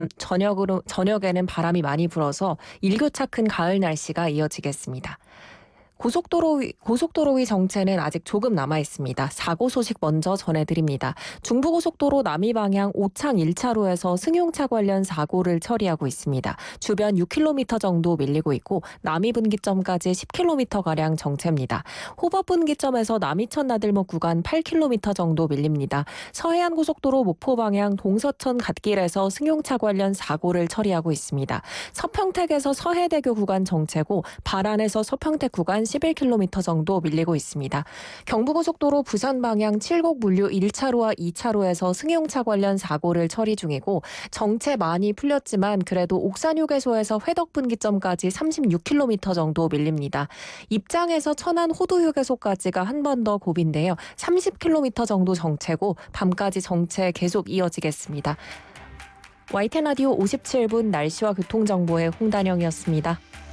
저녁에는 바람이 많이 불어서 일교차 큰 가을 날씨가 이어지겠습니다. 고속도로 위 정체는 아직 조금 남아 있습니다. 사고 소식 먼저 전해드립니다. 중부고속도로 남이 방향 오창 1차로에서 승용차 관련 사고를 처리하고 있습니다. 주변 6km 정도 밀리고 있고 남이 분기점까지 10km가량 정체입니다. 호법 분기점에서 남이천 나들목 구간 8km 정도 밀립니다. 서해안 고속도로 목포 방향 동서천 갓길에서 승용차 관련 사고를 처리하고 있습니다. 서평택에서 서해대교 구간 정체고 발안에서 서평택 구간 11km 정도 밀리고 있습니다. 경부고속도로 부산 방향 칠곡 물류 1차로와 2차로에서 승용차 관련 사고를 처리 중이고 정체 많이 풀렸지만 그래도 옥산휴게소에서 회덕 분기점까지 36km 정도 밀립니다. 입장에서 천안 호두휴게소까지가 한 번 더 고비인데요. 30km 정도 정체고 밤까지 정체 계속 이어지겠습니다. YTN 라디오 57분 날씨와 교통정보의 홍단영이었습니다.